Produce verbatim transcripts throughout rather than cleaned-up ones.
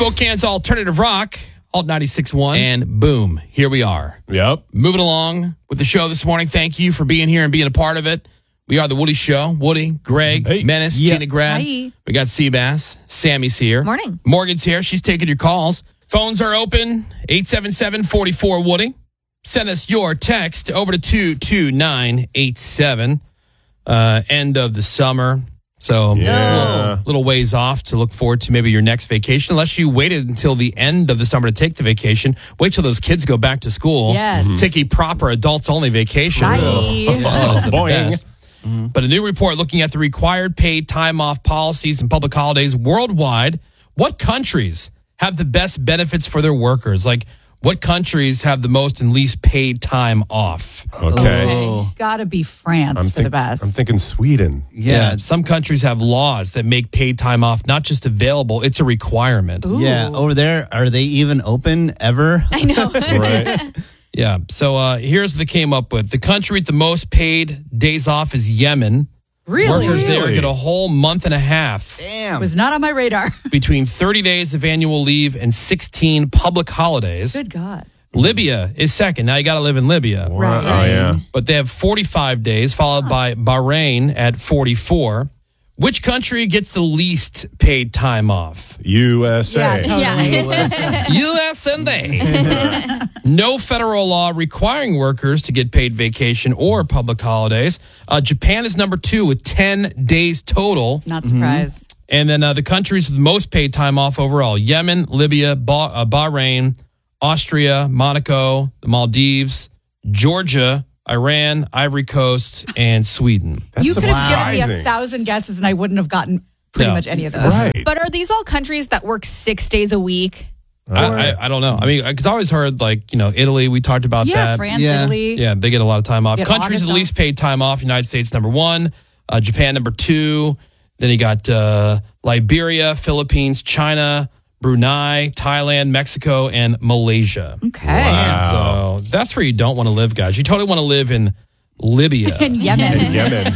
Spokane's Alternative Rock, Alt ninety-six point one. And boom, here we are. Yep. Moving along with the show this morning. Thank you for being here and being a part of it. We are the Woody Show. Woody, Greg, Hey. Menace, Yeah. Gina Grad. Hi. We got Seabass. Sammy's here. Morning. Morgan's here. She's taking your calls. Phones are open. eight seven seven, four four, Woody. Send us your text over to two two nine eight seven. Uh, end of the summer. So Yeah. it's a little, little ways off to look forward to maybe your next vacation. Unless you waited until the end of the summer to take the vacation. Wait till those kids go back to school. Yes. Mhm. Take a proper adults-only vacation. Bye. Oh, it's the Boing. best. But a new report looking at the required paid time off policies and public holidays worldwide. What countries have the best benefits for their workers? Like, what countries have the most and least paid time off? Okay. Oh. Gotta be France I'm for think- the best. I'm thinking Sweden. Yeah. Some countries have laws that make paid time off not just available, it's a requirement. Yeah. Over there, are they even open ever? I know. Right. Yeah. So uh, here's what they came up with. The country with the most paid days off is Yemen. Really? Workers there Really? get a whole month and a half Damn. Was not on my radar. between thirty days of annual leave and sixteen public holidays. Good God. Libya is second. Now you got to live in Libya. Right. Oh, yeah. But they have forty-five days, followed by Bahrain at forty-four. Which country gets the least paid time off? U S A. Yeah, totally. Yeah. U S and they. No federal law requiring workers to get paid vacation or public holidays. Uh, Japan is number two with ten days total. Not surprised. And then uh, the countries with the most paid time off overall: Yemen, Libya, ba- uh, Bahrain, Austria, Monaco, the Maldives, Georgia, Iran, Ivory Coast, and Sweden. That's You could have given me a surprising. thousand guesses and I wouldn't have gotten pretty No. much any of those. Right. But are these all countries that work six days a week? I, I, I don't know. I mean, because I always heard, like, you know, Italy, we talked about Yeah, that. France, Yeah. Italy. Yeah, they get a lot of time off. Get Countries with the August least paid time off: United States number one, uh, Japan number two. Then you got uh, Liberia, Philippines, China, Brunei, Thailand, Mexico, and Malaysia. Okay. Wow. So that's where you don't want to live, guys. You totally want to live in Libya. In Yemen. Yemen.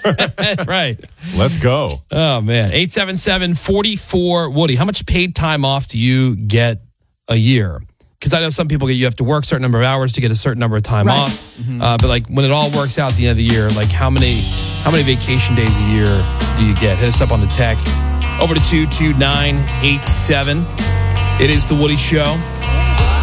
Right. Let's go. Oh, man. eight seven seven, four four, Woody. How much paid time off do you get a year? Because I know some people get, you have to work a certain number of hours to get a certain number of time Right. off. Uh, but like when it all works out at the end of the year, like how many how many vacation days a year do you get? Hit us up on the text over to two two nine eight seven. It is the Woody Show.